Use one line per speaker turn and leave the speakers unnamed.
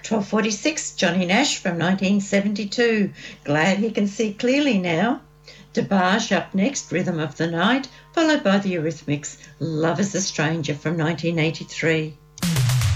12:46, Johnny Nash from 1972. Glad he can see clearly now. DeBarge up next, Rhythm of the Night, followed by the Eurythmics, Love is a Stranger from 1983.